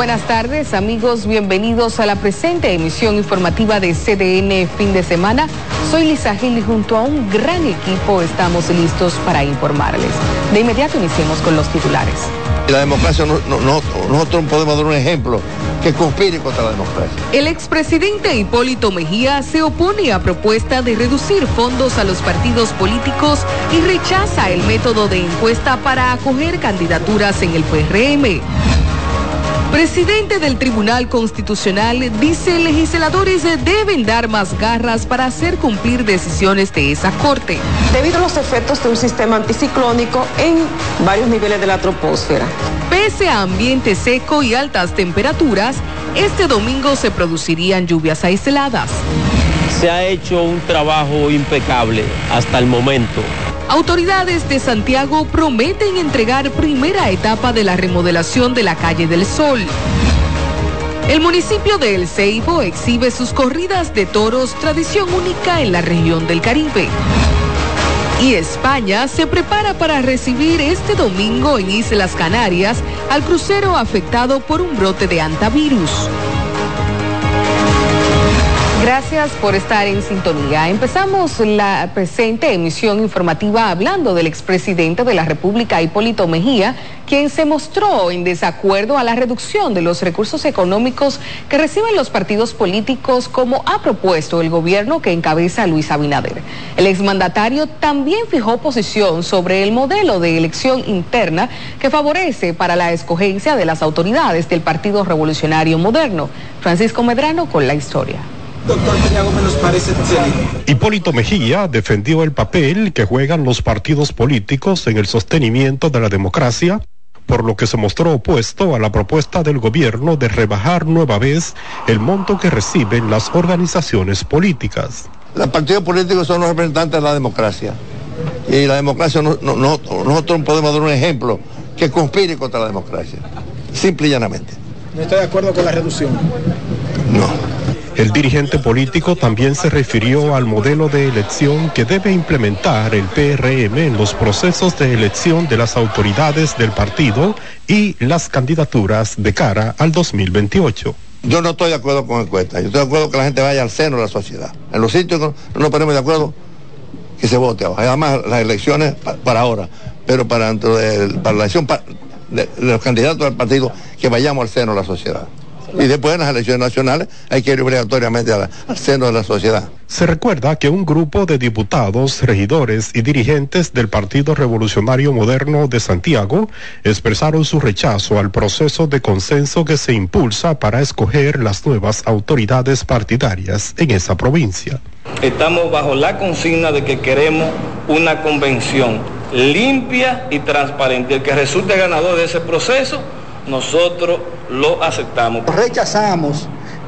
Buenas tardes, amigos, bienvenidos a la presente emisión informativa de CDN Fin de Semana. Soy Lisa Gil y junto a un gran equipo estamos listos para informarles. De inmediato iniciemos con los titulares. La democracia, nosotros podemos dar un ejemplo que conspire contra la democracia. El expresidente Hipólito Mejía se opone a propuesta de reducir fondos a los partidos políticos y rechaza el método de encuesta para acoger candidaturas en el PRM. Presidente del Tribunal Constitucional dice legisladores deben dar más garras para hacer cumplir decisiones de esa corte. Debido a los efectos de un sistema anticiclónico en varios niveles de la troposfera. Pese a ambiente seco y altas temperaturas, este domingo se producirían lluvias aisladas. Se ha hecho un trabajo impecable hasta el momento. Autoridades de Santiago prometen entregar primera etapa de la remodelación de la Calle del Sol. El municipio de El Ceibo exhibe sus corridas de toros, tradición única en la región del Caribe. Y España se prepara para recibir este domingo en Islas Canarias al crucero afectado por un brote de hantavirus. Gracias por estar en sintonía. Empezamos la presente emisión informativa hablando del expresidente de la República, Hipólito Mejía, quien se mostró en desacuerdo a la reducción de los recursos económicos que reciben los partidos políticos, como ha propuesto el gobierno que encabeza Luis Abinader. El exmandatario también fijó posición sobre el modelo de elección interna que favorece para la escogencia de las autoridades del Partido Revolucionario Moderno. Francisco Medrano con la historia. Doctor Peña Gómez, nos parece excelente. Hipólito Mejía defendió el papel que juegan los partidos políticos en el sostenimiento de la democracia, por lo que se mostró opuesto a la propuesta del gobierno de rebajar nueva vez el monto que reciben las organizaciones políticas. Los partidos políticos son los representantes de la democracia. Y la democracia, nosotros podemos dar un ejemplo que conspire contra la democracia. Simple y llanamente. ¿No está de acuerdo con la reducción? No. El dirigente político también se refirió al modelo de elección que debe implementar el PRM en los procesos de elección de las autoridades del partido y las candidaturas de cara al 2028. Yo no estoy de acuerdo con encuestas. Yo estoy de acuerdo que la gente vaya al seno de la sociedad. En los sitios no nos ponemos de acuerdo, que se vote. Además, las elecciones para ahora, pero para la elección de los candidatos del partido, que vayamos al seno de la sociedad. Y después en las elecciones nacionales hay que ir obligatoriamente al seno de la sociedad. Se recuerda que un grupo de diputados, regidores y dirigentes del Partido Revolucionario Moderno de Santiago expresaron su rechazo al proceso de consenso que se impulsa para escoger las nuevas autoridades partidarias en esa provincia. Estamos bajo la consigna de que queremos una convención limpia y transparente. El que resulte ganador de ese proceso, nosotros lo aceptamos. Rechazamos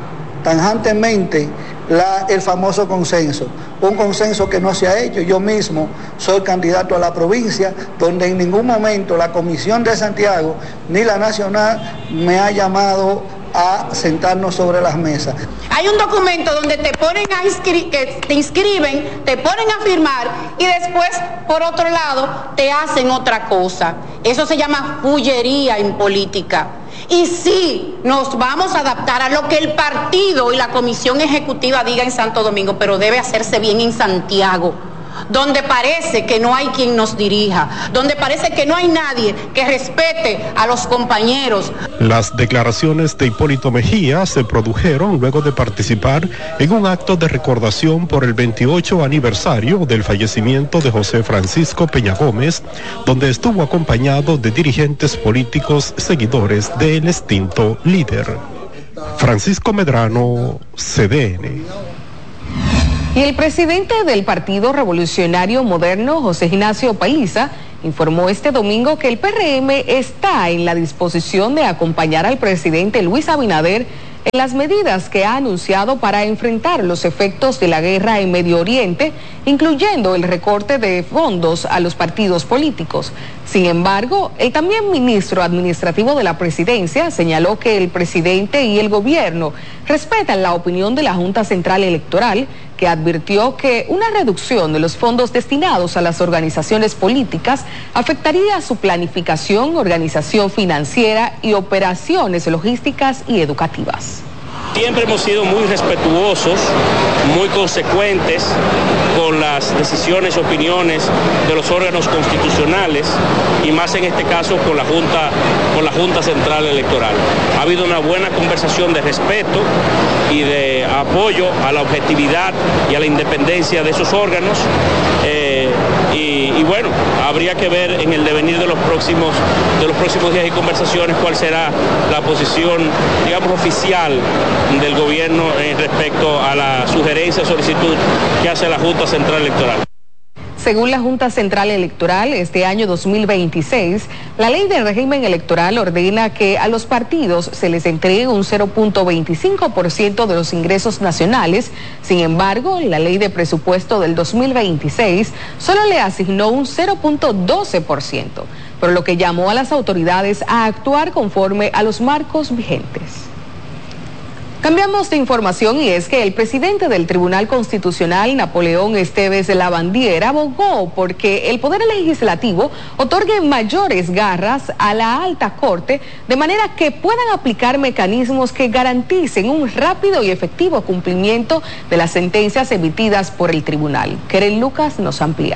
tajantemente el famoso consenso, un consenso que no se ha hecho. Yo mismo soy candidato a la provincia, donde en ningún momento la Comisión de Santiago ni la Nacional me ha llamado a sentarnos sobre las mesas. Hay un documento donde te ponen que te inscriben, te ponen a firmar y después, por otro lado, te hacen otra cosa. Eso se llama fullería en política. Y sí, nos vamos a adaptar a lo que el partido y la comisión ejecutiva diga en Santo Domingo, pero debe hacerse bien en Santiago, donde parece que no hay quien nos dirija, donde parece que no hay nadie que respete a los compañeros. Las declaraciones de Hipólito Mejía se produjeron luego de participar en un acto de recordación por el 28 aniversario del fallecimiento de José Francisco Peña Gómez, donde estuvo acompañado de dirigentes políticos seguidores del extinto líder. Francisco Medrano, CDN. Y el presidente del Partido Revolucionario Moderno, José Ignacio Paliza, informó este domingo que el PRM está en la disposición de acompañar al presidente Luis Abinader en las medidas que ha anunciado para enfrentar los efectos de la guerra en Medio Oriente, incluyendo el recorte de fondos a los partidos políticos. Sin embargo, el también ministro administrativo de la presidencia señaló que el presidente y el gobierno respetan la opinión de la Junta Central Electoral, que que advirtió que una reducción de los fondos destinados a las organizaciones políticas afectaría su planificación, organización financiera y operaciones logísticas y educativas. Siempre hemos sido muy respetuosos, muy consecuentes con las decisiones y opiniones de los órganos constitucionales y más en este caso con la Junta Central Electoral. Ha habido una buena conversación de respeto y de apoyo a la objetividad y a la independencia de esos órganos y bueno, habría que ver en el devenir de los próximos días y conversaciones cuál será la posición, digamos, oficial del gobierno respecto a la sugerencia o solicitud que hace la Junta Central Electoral. Según la Junta Central Electoral, este año 2026, la ley de régimen electoral ordena que a los partidos se les entregue un 0.25% de los ingresos nacionales. Sin embargo, la ley de presupuesto del 2026 solo le asignó un 0.12%, por lo que llamó a las autoridades a actuar conforme a los marcos vigentes. Cambiamos de información y es que el presidente del Tribunal Constitucional, Napoleón Esteves Lavandier, abogó porque el Poder Legislativo otorgue mayores garras a la Alta Corte de manera que puedan aplicar mecanismos que garanticen un rápido y efectivo cumplimiento de las sentencias emitidas por el tribunal. Keren Lucas nos amplía.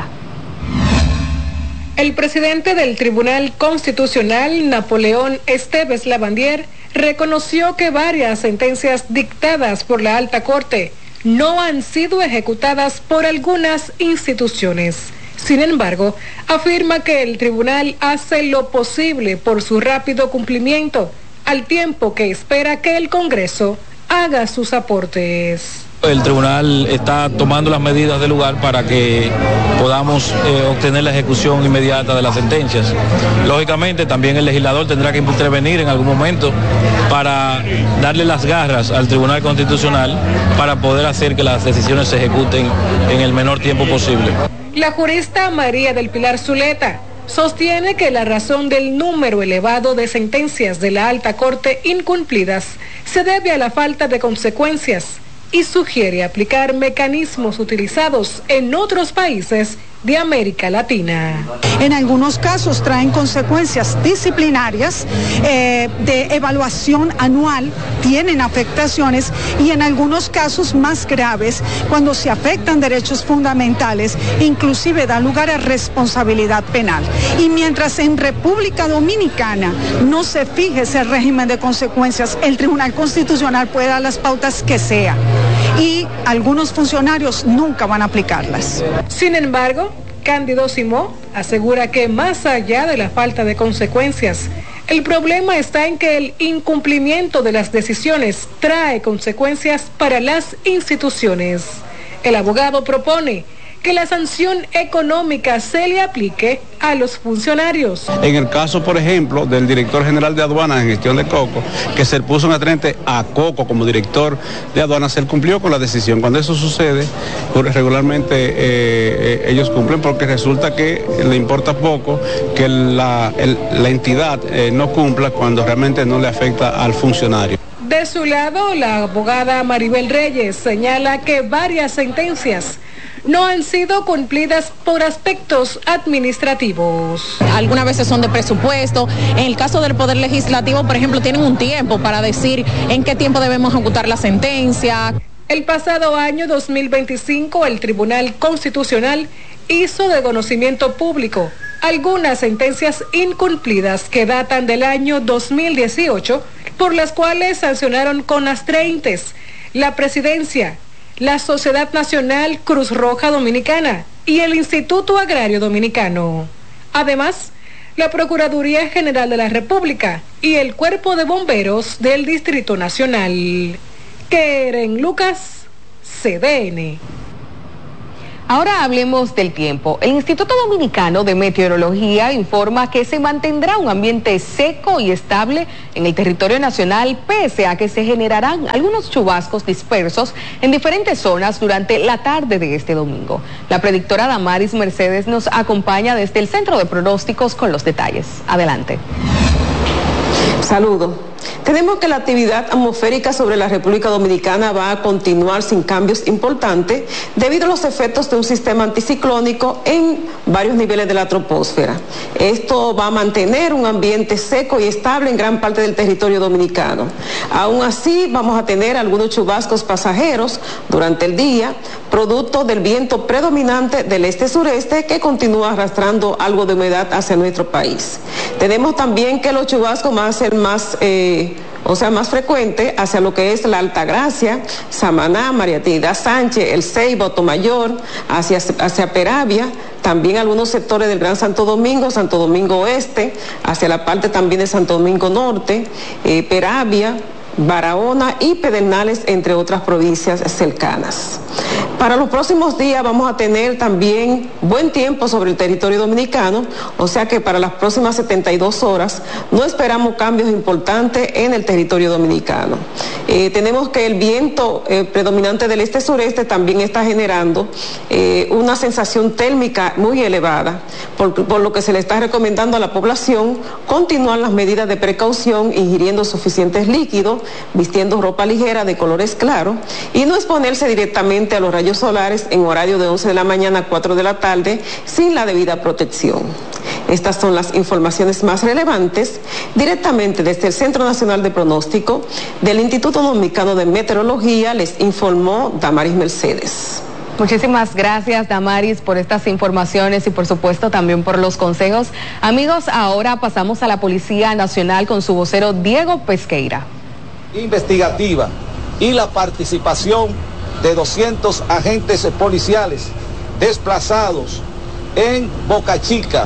El presidente del Tribunal Constitucional, Napoleón Esteves Lavandier, reconoció que varias sentencias dictadas por la Alta Corte no han sido ejecutadas por algunas instituciones. Sin embargo, afirma que el tribunal hace lo posible por su rápido cumplimiento, al tiempo que espera que el Congreso haga sus aportes. El tribunal está tomando las medidas del lugar para que podamos obtener la ejecución inmediata de las sentencias. Lógicamente, también el legislador tendrá que intervenir en algún momento para darle las garras al Tribunal Constitucional para poder hacer que las decisiones se ejecuten en el menor tiempo posible. La jurista María del Pilar Zuleta sostiene que la razón del número elevado de sentencias de la Alta Corte incumplidas se debe a la falta de consecuencias y sugiere aplicar mecanismos utilizados en otros países de América Latina. En algunos casos traen consecuencias disciplinarias, de evaluación anual, tienen afectaciones y en algunos casos más graves, cuando se afectan derechos fundamentales, inclusive da lugar a responsabilidad penal. Y mientras en República Dominicana no se fije ese régimen de consecuencias, el Tribunal Constitucional puede dar las pautas que sea. Y algunos funcionarios nunca van a aplicarlas. Sin embargo, Cándido Simó asegura que más allá de la falta de consecuencias, el problema está en que el incumplimiento de las decisiones trae consecuencias para las instituciones. El abogado propone que la sanción económica se le aplique a los funcionarios. En el caso, por ejemplo, del director general de aduanas en gestión de Coco, que se puso un atrente a Coco como director de aduanas, él cumplió con la decisión. Cuando eso sucede, regularmente ellos cumplen porque resulta que le importa poco que la entidad no cumpla cuando realmente no le afecta al funcionario. De su lado, la abogada Maribel Reyes señala que varias sentencias no han sido cumplidas por aspectos administrativos. Algunas veces son de presupuesto. En el caso del Poder Legislativo, por ejemplo, tienen un tiempo para decir en qué tiempo debemos ejecutar la sentencia. El pasado año 2025, el Tribunal Constitucional hizo de conocimiento público algunas sentencias incumplidas que datan del año 2018, por las cuales sancionaron con astreintes la Presidencia, la Sociedad Nacional Cruz Roja Dominicana y el Instituto Agrario Dominicano. Además, la Procuraduría General de la República y el Cuerpo de Bomberos del Distrito Nacional. Keren Lucas, CDN. Ahora hablemos del tiempo. El Instituto Dominicano de Meteorología informa que se mantendrá un ambiente seco y estable en el territorio nacional, pese a que se generarán algunos chubascos dispersos en diferentes zonas durante la tarde de este domingo. La predictora Damaris Mercedes nos acompaña desde el Centro de Pronósticos con los detalles. Adelante. Saludo. Tenemos que la actividad atmosférica sobre la República Dominicana va a continuar sin cambios importantes debido a los efectos de un sistema anticiclónico en varios niveles de la troposfera. Esto va a mantener un ambiente seco y estable en gran parte del territorio dominicano. Aún así, vamos a tener algunos chubascos pasajeros durante el día, producto del viento predominante del este-sureste que continúa arrastrando algo de humedad hacia nuestro país. Tenemos también que los chubascos van a ser más frecuente hacia lo que es la Altagracia, Samaná, María Trinidad Sánchez, El Ceibo, Otomayor, hacia Peravia, también algunos sectores del Gran Santo Domingo Oeste, hacia la parte también de Santo Domingo Norte, Peravia, Barahona y Pedernales, entre otras provincias cercanas. Para los próximos días vamos a tener también buen tiempo sobre el territorio dominicano, o sea que para las próximas 72 horas no esperamos cambios importantes en el territorio dominicano. Tenemos que el viento predominante del este-sureste también está generando una sensación térmica muy elevada, por lo que se le está recomendando a la población continuar las medidas de precaución, ingiriendo suficientes líquidos, vistiendo ropa ligera de colores claros y no exponerse directamente a los rayos solares en horario de 11 de la mañana a 4 de la tarde sin la debida protección. Estas son las informaciones más relevantes directamente desde el Centro Nacional de Pronóstico del Instituto Dominicano de Meteorología. Les informó Damaris Mercedes. Muchísimas gracias, Damaris, por estas informaciones y por supuesto también por los consejos. Amigos, ahora pasamos a la Policía Nacional con su vocero Diego Pesqueira. Investigativa y la participación de 200 agentes policiales desplazados en Boca Chica,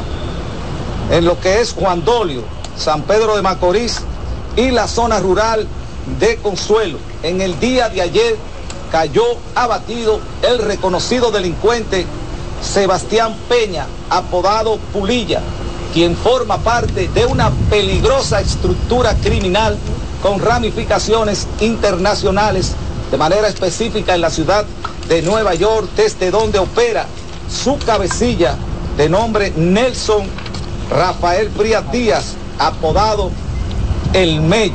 en lo que es Juan Dolio, San Pedro de Macorís y la zona rural de Consuelo. En el día de ayer cayó abatido el reconocido delincuente Sebastián Peña, apodado Pulilla, quien forma parte de una peligrosa estructura criminal con ramificaciones internacionales, de manera específica en la ciudad de Nueva York, desde donde opera su cabecilla de nombre Nelson Rafael Frías Díaz, apodado El Mello.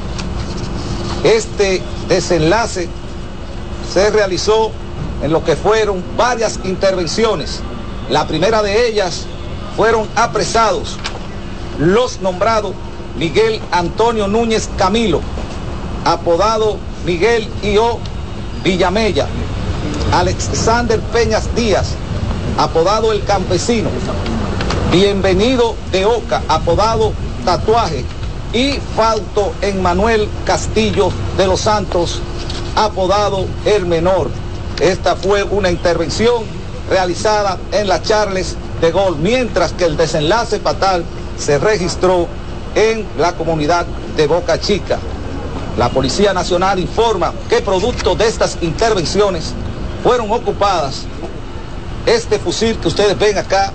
Este desenlace se realizó en lo que fueron varias intervenciones. La primera de ellas fueron apresados los nombrados Miguel Antonio Núñez Camilo, apodado Miguel I.O. Villamella, Alexander Peñas Díaz, apodado El Campesino, Bienvenido de Oca, apodado Tatuaje, y Fausto Emmanuel Castillo de los Santos, apodado El Menor. Esta fue una intervención realizada en la Charles de Gaulle, mientras que el desenlace fatal se registró en la comunidad de Boca Chica. La Policía Nacional informa que producto de estas intervenciones fueron ocupadas este fusil que ustedes ven acá,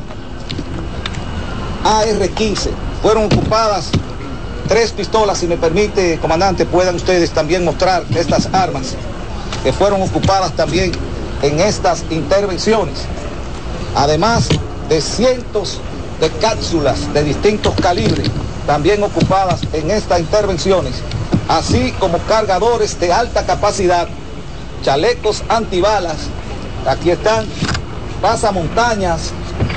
AR-15. Fueron ocupadas 3 pistolas, si me permite, comandante, puedan ustedes también mostrar estas armas que fueron ocupadas también en estas intervenciones. Además de cientos de cápsulas de distintos calibres también ocupadas en estas intervenciones, así como cargadores de alta capacidad, chalecos antibalas, aquí están, pasamontañas,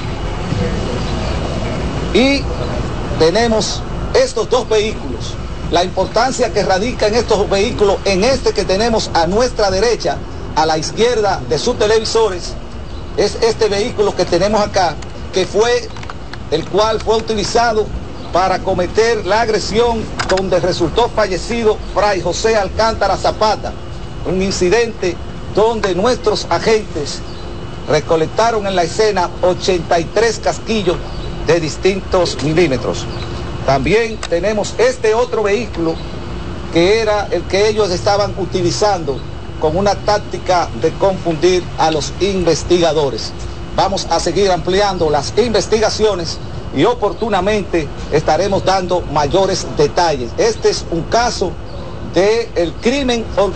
y tenemos estos 2 vehículos. La importancia que radica en estos vehículos, en este que tenemos a nuestra derecha, a la izquierda de sus televisores, es este vehículo que tenemos acá, que fue el cual fue utilizado para cometer la agresión donde resultó fallecido Fray José Alcántara Zapata, un incidente donde nuestros agentes recolectaron en la escena 83 casquillos de distintos milímetros. También tenemos este otro vehículo que era el que ellos estaban utilizando con una táctica de confundir a los investigadores. Vamos a seguir ampliando las investigaciones y oportunamente estaremos dando mayores detalles. Este es un caso del crimen organizado.